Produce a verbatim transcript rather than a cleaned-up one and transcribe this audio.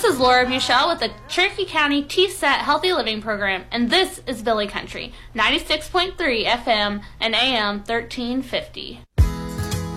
is Laura Buchel with the Cherokee County T S A T Healthy Living Program, and this is Billy Country, ninety-six point three F M and A M thirteen fifty.